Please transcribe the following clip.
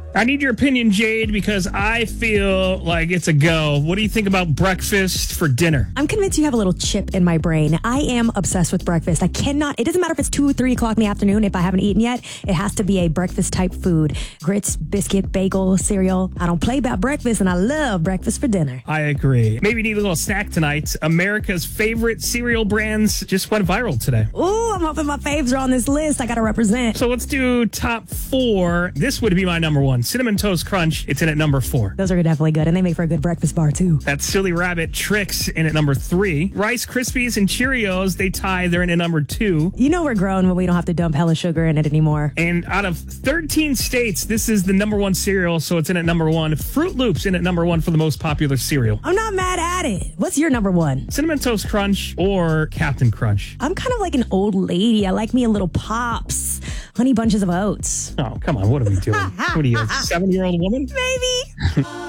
I need your opinion, Jade, because I feel like it's a go. What do you think about breakfast for dinner? I'm convinced you have a little chip in my brain. I am obsessed with breakfast. It doesn't matter if it's 2 or 3 o'clock in the afternoon. If I haven't eaten yet, it has to be a breakfast type food. Grits, biscuit, bagel, cereal. I don't play about breakfast, and I love breakfast for dinner. I agree. Maybe you need a little snack tonight. America's favorite cereal brands just went viral today. Ooh, I'm hoping my faves are on this list. I got to represent. So let's do top 4. This would be my number 1. Cinnamon Toast Crunch. It's in at number 4. Those are definitely good, and they make for a good breakfast bar, too. That's Silly Rabbit Tricks in at number 3. Rice Krispies and Cheerios, they tie. They're in at number 2. You know we're grown when we don't have to dump hella sugar in it anymore. And out of 13 states, this is the number 1 cereal, so it's in at number 1. Fruit Loops in at number 1 for the most popular cereal. I'm not mad at it. What's your number 1? Cinnamon Toast Crunch or Captain Crunch? I'm kind of like an old lady. I like me a little Pops. Honey Bunches of Oats. Oh, come on. What are we doing? What are you, a 7-year-old woman? Maybe.